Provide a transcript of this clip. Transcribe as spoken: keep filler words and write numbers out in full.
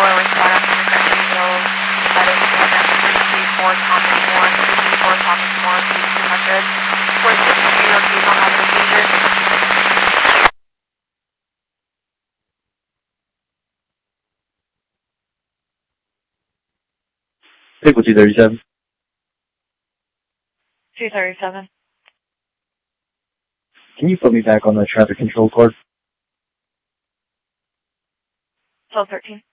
with data from the Grand Hill, that is three four Thomas More, three four Thomas More, two hundred. We're switching to your keys on having a seizure. Vehicle two thirty-seven. two thirty-seven. Can you put me back on the traffic control court? twelve thirteen.